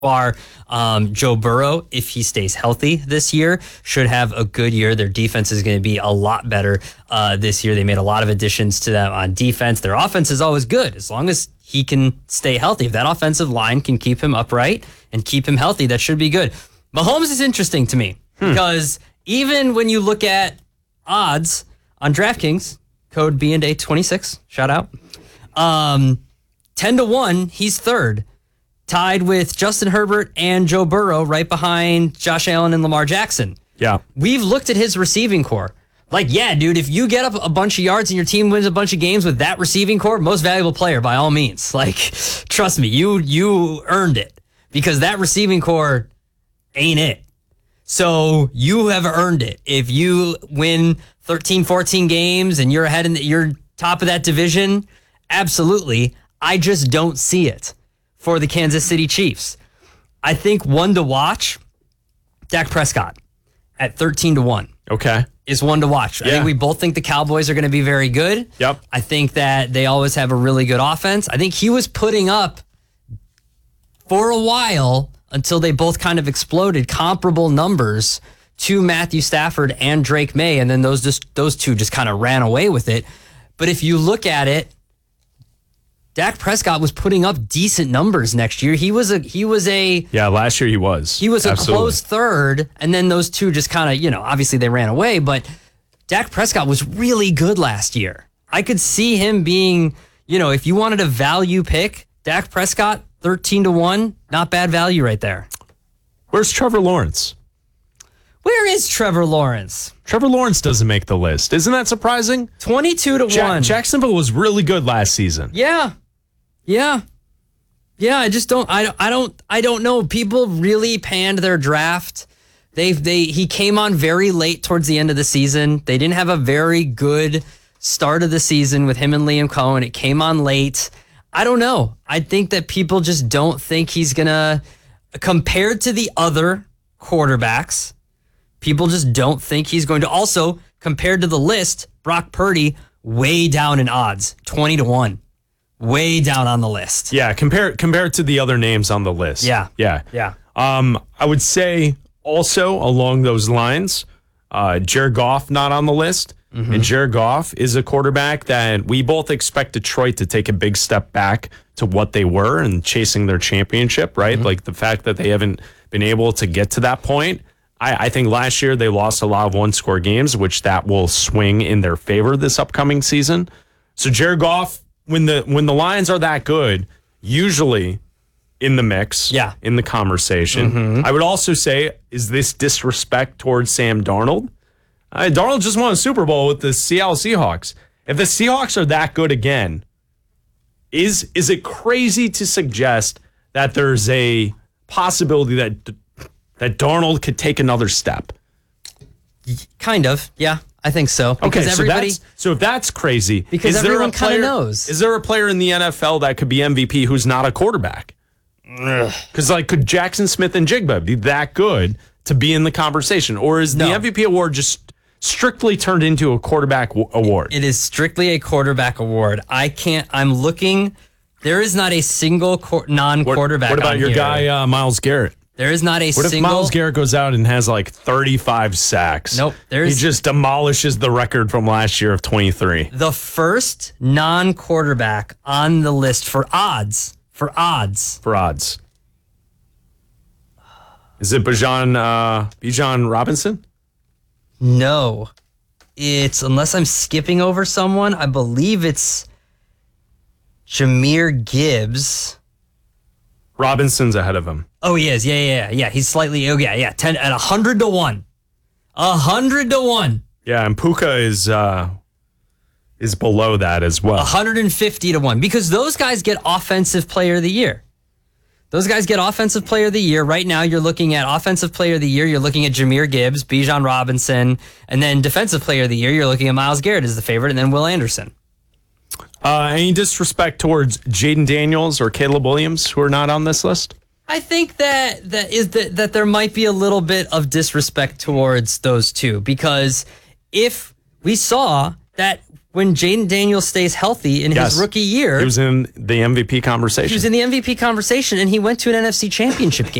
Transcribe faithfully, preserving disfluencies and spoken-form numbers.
far. Um, Joe Burrow, if he stays healthy this year, should have a good year. Their defense is going to be a lot better uh, this year. They made a lot of additions to them on defense. Their offense is always good as long as he can stay healthy. If that offensive line can keep him upright and keep him healthy, that should be good. Mahomes is interesting to me hmm. because even when you look at odds on DraftKings, code B and A twenty-six, shout out, um, ten to one, he's third. Tied with Justin Herbert and Joe Burrow right behind Josh Allen and Lamar Jackson. Yeah. We've looked at his receiving core. Like, yeah, dude, if you get up a bunch of yards and your team wins a bunch of games with that receiving core, most valuable player by all means. Like, trust me, you you earned it because that receiving core ain't it. So you have earned it. If you win thirteen, fourteen games and you're ahead in the, you're top of that division, absolutely. I just don't see it for the Kansas City Chiefs. I think one to watch, Dak Prescott at thirteen to one. Okay. Is one to watch. Yeah. I think we both think the Cowboys are going to be very good. Yep. I think that they always have a really good offense. I think he was putting up for a while until they both kind of exploded comparable numbers to Matthew Stafford and Drake May, and then those just those two just kind of ran away with it. But if you look at it, Dak Prescott was putting up decent numbers next year. He was a he was a yeah. Last year he was he was Absolutely. a close third, and then those two just kind of you know obviously they ran away. But Dak Prescott was really good last year. I could see him being you know if you wanted a value pick, Dak Prescott thirteen to one, not bad value right there. Where's Trevor Lawrence? Where is Trevor Lawrence? Trevor Lawrence doesn't make the list. Isn't that surprising? twenty-two to Ja- one. Jacksonville was really good last season. Yeah. Yeah. Yeah, I just don't I, I don't I don't know. People really panned their draft. They they he came on very late towards the end of the season. They didn't have a very good start of the season with him and Liam Cohen. It came on late. I don't know. I think that people just don't think he's going to, compared to the other quarterbacks, people just don't think he's going to. Also, compared to the list, Brock Purdy, way down in odds, twenty to one. Way down on the list. Yeah, compare compare it to the other names on the list. Yeah. Yeah. Yeah. Um, I would say also along those lines, uh, Jared Goff not on the list. Mm-hmm. And Jared Goff is a quarterback that we both expect Detroit to take a big step back to what they were and chasing their championship, right? Mm-hmm. Like the fact that they haven't been able to get to that point. I, I think last year they lost a lot of one-score games, which that will swing in their favor this upcoming season. So Jared Goff, when the when the Lions are that good, usually in the mix, yeah. in the conversation. Mm-hmm. I would also say, is this disrespect towards Sam Darnold? Uh, Darnold just won a Super Bowl with the Seattle Seahawks. If the Seahawks are that good again, is is it crazy to suggest that there's a possibility that that Darnold could take another step? Kind of, yeah. I think so. Okay, because so everybody, that's so if that's crazy, because is there everyone a player, kind of knows. Is there a player in the N F L that could be M V P who's not a quarterback? Because like, could Jackson Smith and Jigba be that good to be in the conversation, or is No. the M V P award just strictly turned into a quarterback w- award? It is strictly a quarterback award. I can't. I'm looking. There is not a single qu- non-quarterback. What, what about on your here. guy uh, Myles Garrett? There is not a What if single. Myles Garrett goes out and has like thirty-five sacks? Nope, there's- He just demolishes the record from last year of twenty-three. The first non-quarterback on the list for odds. For odds. For odds. Is it Bijan, uh, Bijan Robinson? No, it's unless I'm skipping over someone. I believe it's Jahmyr Gibbs. Robinson's ahead of him. Oh, he is. Yeah, yeah, yeah. yeah. He's slightly. Oh, yeah, yeah. Ten at a hundred to one. A hundred to one. Yeah, and Puka is uh, is below that as well. one hundred fifty to one. Because those guys get Offensive Player of the Year. Those guys get Offensive Player of the Year. Right now, you're looking at Offensive Player of the Year. You're looking at Jahmyr Gibbs, Bijan Robinson, and then Defensive Player of the Year. You're looking at Myles Garrett as the favorite, and then Will Anderson. Uh, any disrespect towards Jaden Daniels or Caleb Williams, who are not on this list? I think that that is that, that there might be a little bit of disrespect towards those two, because if we saw that when Jaden Daniels stays healthy in Yes. his rookie year. He was in the M V P conversation. He was in the M V P conversation, and he went to an N F C Championship game.